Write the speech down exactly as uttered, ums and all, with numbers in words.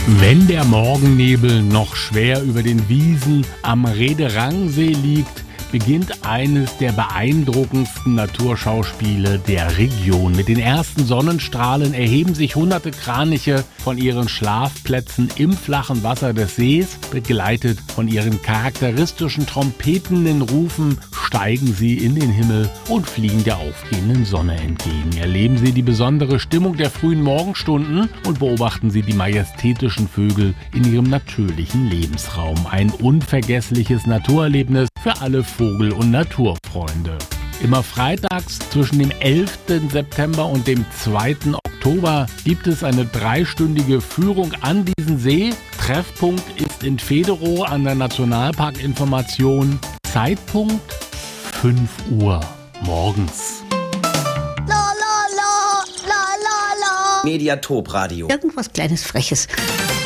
Wenn der Morgennebel noch schwer über den Wiesen am Rede-Rangsee liegt, beginnt eines der beeindruckendsten Naturschauspiele der Region. Mit den ersten Sonnenstrahlen erheben sich hunderte Kraniche von ihren Schlafplätzen im flachen Wasser des Sees. Begleitet von ihren charakteristischen trompetenden Rufen steigen sie in den Himmel und fliegen der aufgehenden Sonne entgegen. Erleben sie die besondere Stimmung der frühen Morgenstunden und beobachten sie die majestätischen Vögel in ihrem natürlichen Lebensraum. Ein unvergessliches Naturerlebnis für alle Vogel- und Naturfreunde. Immer freitags zwischen dem elften September und dem zweiten Oktober gibt es eine dreistündige Führung an diesen See. Treffpunkt ist in Federow an der Nationalparkinformation. Zeitpunkt fünf Uhr morgens. La la la, la la la. Mediatop Radio. Irgendwas Kleines Freches.